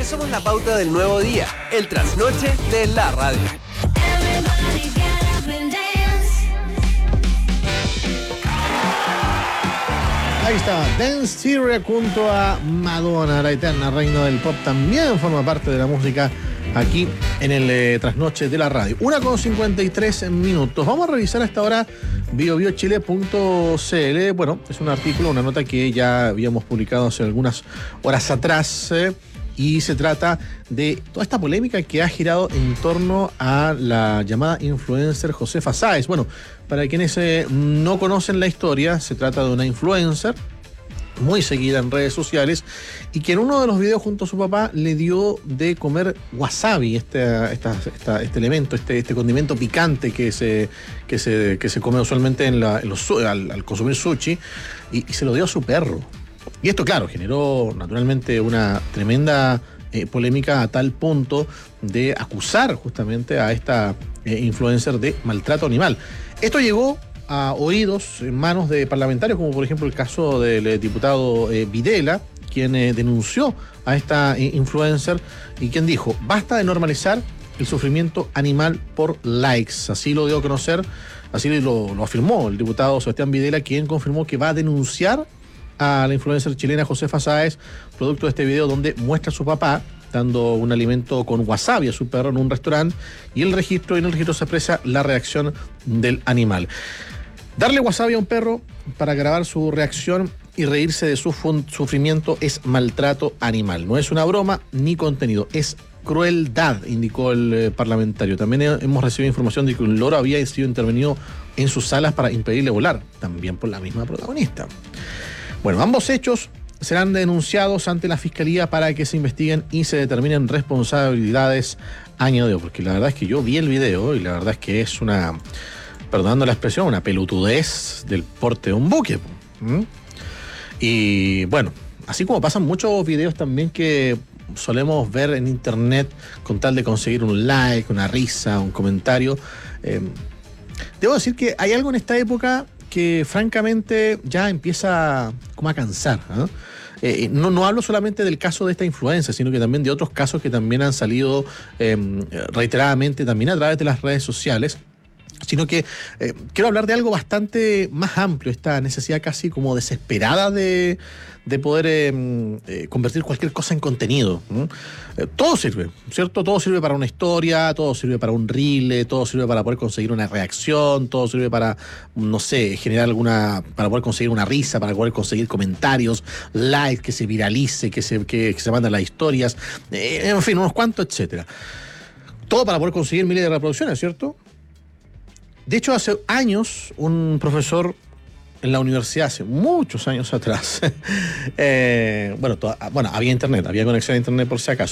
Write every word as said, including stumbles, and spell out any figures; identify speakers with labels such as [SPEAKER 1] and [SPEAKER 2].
[SPEAKER 1] porque somos la pauta del nuevo día, el trasnoche de la radio.
[SPEAKER 2] Ahí estaba Dance Theory junto a Madonna, la eterna reina del pop, también forma parte de la música aquí en el eh, trasnoche de la radio. una con cincuenta y tres minutos. Vamos a revisar hasta ahora bio bio chile punto c l. Bueno, es un artículo, una nota que ya habíamos publicado hace algunas horas atrás, eh, y se trata de toda esta polémica que ha girado en torno a la llamada influencer Josefa Sáez. Bueno, para quienes eh, no conocen la historia, se trata de una influencer muy seguida en redes sociales y que en uno de los videos junto a su papá le dio de comer wasabi, este, esta, esta, este elemento, este, este condimento picante que se, que se, que se come usualmente en la, en los, al, al consumir sushi, y, y se lo dio a su perro. Y esto, claro, generó naturalmente una tremenda eh, polémica a tal punto de acusar justamente a esta eh, influencer de maltrato animal. Esto llegó a oídos, en manos de parlamentarios, como por ejemplo el caso del eh, diputado eh, Videla, quien eh, denunció a esta eh, influencer y quien dijo: basta de normalizar el sufrimiento animal por likes. Así lo dio a conocer, así lo, lo afirmó el diputado Sebastián Videla, quien confirmó que va a denunciar a la influencer chilena Josefa Sáez, producto de este video donde muestra a su papá dando un alimento con wasabi a su perro en un restaurante, y el registro, y en el registro se aprecia la reacción del animal. Darle wasabi a un perro para grabar su reacción y reírse de su sufrimiento es maltrato animal. No es una broma ni contenido, es crueldad, indicó el eh, parlamentario. También he, hemos recibido información de que un loro había sido intervenido en sus alas para impedirle volar, también por la misma protagonista. Bueno, ambos hechos serán denunciados ante la Fiscalía para que se investiguen y se determinen responsabilidades, añadió, porque la verdad es que yo vi el video y la verdad es que es una, perdonando la expresión, una pelotudez del porte de un buque. ¿Mm? Y bueno, así como pasan muchos videos también que solemos ver en internet con tal de conseguir un like, una risa, un comentario, eh, debo decir que hay algo en esta época que francamente ya empieza como a cansar, ¿eh? Eh, no, no hablo solamente del caso de esta influencia, sino que también de otros casos que también han salido eh, reiteradamente también a través de las redes sociales, sino que eh, quiero hablar de algo bastante más amplio, esta necesidad casi como desesperada de, de poder eh, eh, convertir cualquier cosa en contenido. ¿no? Eh, todo sirve, ¿cierto? Todo sirve para una historia, todo sirve para un reel, todo sirve para poder conseguir una reacción, todo sirve para, no sé, generar alguna, para poder conseguir una risa, para poder conseguir comentarios, likes, que se viralice, que se, que, que se mandan las historias, eh, en fin, unos cuantos, etcétera. Todo para poder conseguir miles de reproducciones, ¿cierto? De hecho, hace años, un profesor en la universidad, hace muchos años atrás, eh, bueno, toda, bueno, había internet, había conexión a internet por si acaso,